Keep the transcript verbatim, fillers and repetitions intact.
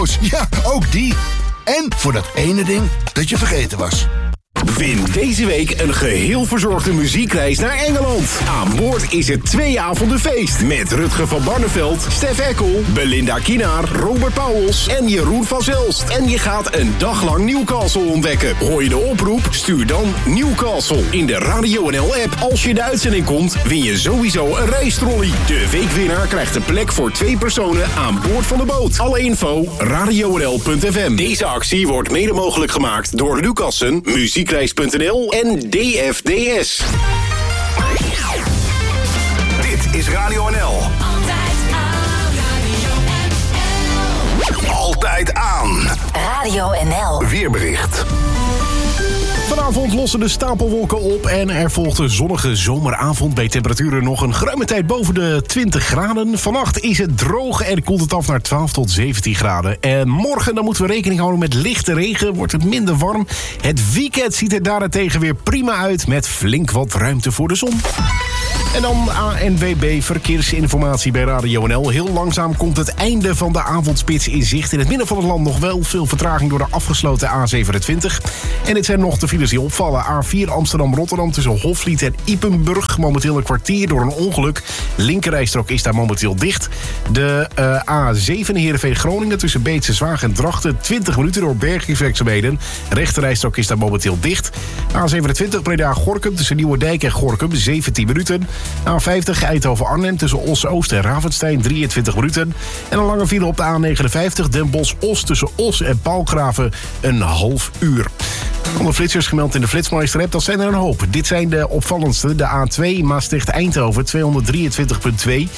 Ja, ook die. En voor dat ene ding dat je vergeten was. Win deze week een geheel verzorgde muziekreis naar Engeland. Aan boord is het twee avonden feest. Met Rutger van Barneveld, Stef Eckel, Belinda Kienaar, Robert Pauwels en Jeroen van Zelst. En je gaat een dag lang Newcastle ontdekken. Hoor je de oproep? Stuur dan Newcastle in de Radio N L-app. Als je de uitzending komt, win je sowieso een reistrolley. De weekwinnaar krijgt een plek voor twee personen aan boord van de boot. Alle info, radio n l punt f m. Deze actie wordt mede mogelijk gemaakt door Lucassen, muziekreis punt n l en D F D S. Dit is Radio N L. Altijd aan Radio N L. Altijd aan. Radio N L. Weerbericht. Vanavond lossen de stapelwolken op en er volgt een zonnige zomeravond bij temperaturen nog een geruime tijd boven de twintig graden. Vannacht is het droog en koelt het af naar twaalf tot zeventien graden. En morgen dan moeten we rekening houden met lichte regen, wordt het minder warm. Het weekend ziet er daarentegen weer prima uit met flink wat ruimte voor de zon. En dan A N W B Verkeersinformatie bij Radio N L. Heel langzaam komt het einde van de avondspits in zicht. In het midden van het land nog wel veel vertraging door de afgesloten A zevenentwintig. En dit zijn nog de files die opvallen. A vier Amsterdam-Rotterdam tussen Hofvliet en Ypenburg. Momenteel een kwartier door een ongeluk. Linkerrijstrook is daar momenteel dicht. De uh, A zeven Heerenveen-Groningen tussen Beetse Zwaag en Drachten. twintig minuten door bergingswerkzaamheden. Rechterrijstrook is daar momenteel dicht. A zevenentwintig Breda-Gorinchem tussen Nieuwerdijk en Gorinchem. zeventien minuten. A vijftig Eindhoven-Arnhem tussen Os-Oost en Ravenstein. drieëntwintig minuten. En een lange file op de A negenenvijftig Den Bosch-Os tussen Os en Paalgraven. Een half uur. Onder flitsers gemeld in de Flitsmeister-app, dat zijn er een hoop. Dit zijn de opvallendste. De A twee Maastricht-Eindhoven tweehonderddrieëntwintig komma twee.